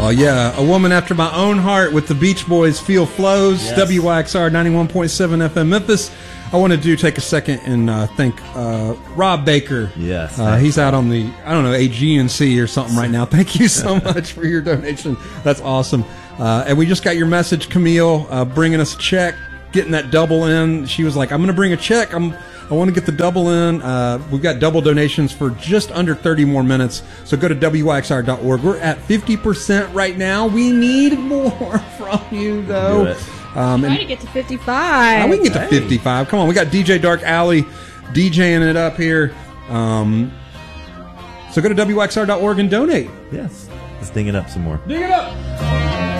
Oh, yeah. A woman after my own heart with the Beach Boys, Feel Flows, Yes. WYXR 91.7 FM Memphis. I want to take a second and thank Rob Baker. Yes. He's out on the, I don't know, AGNC or something right now. Thank you so much for your donation. That's awesome. And we just got your message, Camille, bringing us a check, getting that double in. She was like, I'm going to bring a check. I want to get the double in. We've got double donations for just under 30 more minutes. So go to WYXR.org. We're at 50% right now. We need more from you, though. Do it. Try to get to 55. We can get to 55. Come on. We got DJ Dark Alley DJing it up here. So go to WYXR.org and donate. Yes. Let's ding it up some more. Dig it up.